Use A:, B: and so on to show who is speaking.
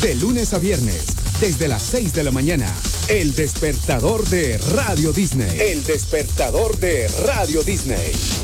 A: De lunes a viernes, desde las 6 de la mañana. El despertador de Radio Disney. El despertador de Radio Disney.